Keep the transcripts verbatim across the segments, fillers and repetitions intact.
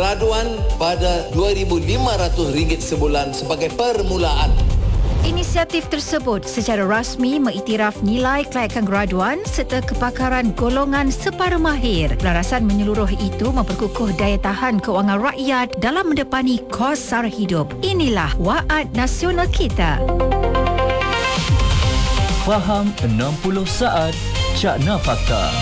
graduan pada dua ribu lima ratus ringgit sebulan sebagai permulaan. Inisiatif tersebut secara rasmi mengiktiraf nilai kelayakan graduan serta kepakaran golongan separuh mahir. Pelarasan menyeluruh itu memperkukuh daya tahan kewangan rakyat dalam mendepani kos sara hidup. Inilah Waad Nasional kita. Faham enam puluh saat Cakna Fakta.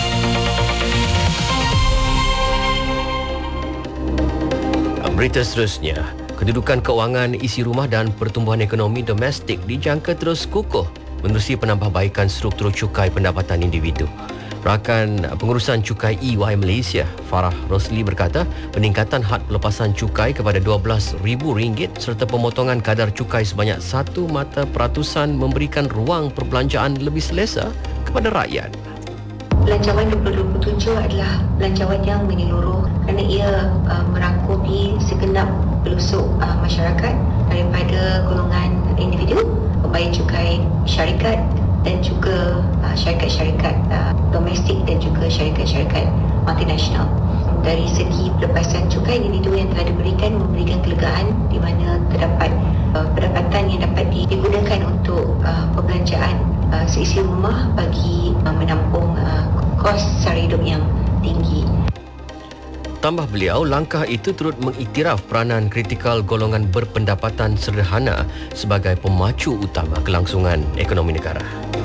Berita seterusnya, kedudukan keuangan, isi rumah dan pertumbuhan ekonomi domestik dijangka terus kukuh menerusi penambahbaikan struktur cukai pendapatan individu. Rakan Pengurusan Cukai E Y Malaysia, Farah Rosli berkata, peningkatan had pelepasan cukai kepada dua belas ribu ringgit serta pemotongan kadar cukai sebanyak satu mata peratusan memberikan ruang perbelanjaan lebih selesa kepada rakyat. Pelancawan dua ribu dua puluh tujuh adalah pelancawan yang menyeluruh kerana ia uh, merangkumi segenap pelusuk uh, masyarakat daripada golongan individu, pembayar cukai syarikat dan juga uh, syarikat-syarikat uh, domestik dan juga syarikat-syarikat multinasional. Dari segi pelepasan cukai, individu yang telah diberikan memberikan kelegaan di mana terdapat uh, pendapatan yang dapat digunakan untuk uh, perbelanjaan uh, seisi rumah bagi uh, menampung uh, kos sara hidup yang tinggi. Tambah beliau, langkah itu turut mengiktiraf peranan kritikal golongan berpendapatan sederhana sebagai pemacu utama kelangsungan ekonomi negara.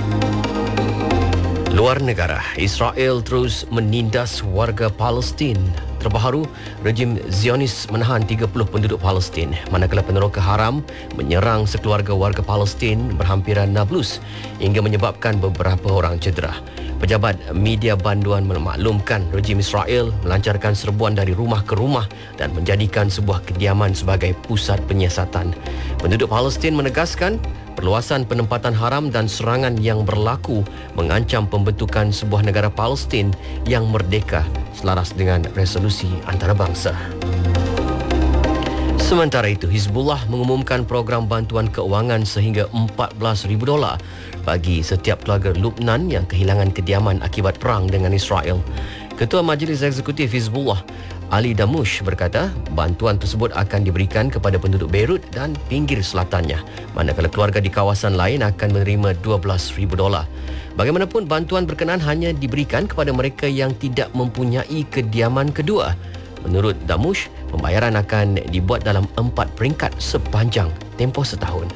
Luar negara, Israel terus menindas warga Palestin. Terbaru, rejim Zionis menahan tiga puluh penduduk Palestin, manakala peneroka haram menyerang sekeluarga warga Palestin berhampiran Nablus hingga menyebabkan beberapa orang cedera. Pejabat media banduan memaklumkan rejim Israel melancarkan serbuan dari rumah ke rumah dan menjadikan sebuah kediaman sebagai pusat penyiasatan. Penduduk Palestin menegaskan perluasan penempatan haram dan serangan yang berlaku mengancam pembentukan sebuah negara Palestin yang merdeka selaras dengan resolusi antarabangsa. Sementara itu, Hizbullah mengumumkan program bantuan keuangan sehingga empat belas ribu dolar bagi setiap keluarga Lubnan yang kehilangan kediaman akibat perang dengan Israel. Ketua Majlis Eksekutif Hizbullah, Ali Damush berkata, bantuan tersebut akan diberikan kepada penduduk Beirut dan pinggir selatannya, manakala keluarga di kawasan lain akan menerima dua belas ribu dolar. Bagaimanapun, bantuan berkenaan hanya diberikan kepada mereka yang tidak mempunyai kediaman kedua. Menurut Damush, pembayaran akan dibuat dalam empat peringkat sepanjang tempoh setahun.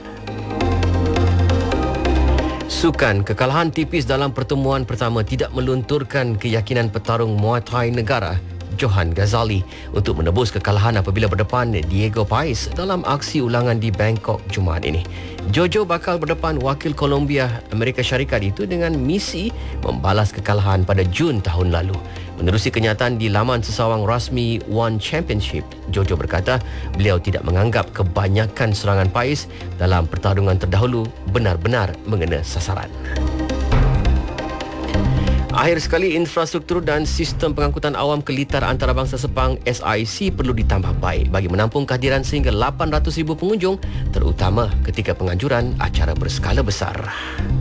Sukan, kekalahan tipis dalam pertemuan pertama tidak melunturkan keyakinan petarung Muay Thai negara Johan Ghazali untuk menebus kekalahan apabila berdepan Diego Pais dalam aksi ulangan di Bangkok Jumaat ini. Jojo bakal berdepan wakil Colombia Amerika Syarikat itu dengan misi membalas kekalahan pada Jun tahun lalu. Menerusi kenyataan di laman sesawang rasmi One Championship, Jojo berkata beliau tidak menganggap kebanyakan serangan Pais dalam pertarungan terdahulu benar-benar mengena sasaran. Akhir sekali, infrastruktur dan sistem pengangkutan awam kelitar antarabangsa Sepang S I C perlu ditambah baik bagi menampung kehadiran sehingga lapan ratus ribu pengunjung, terutama ketika penganjuran acara berskala besar.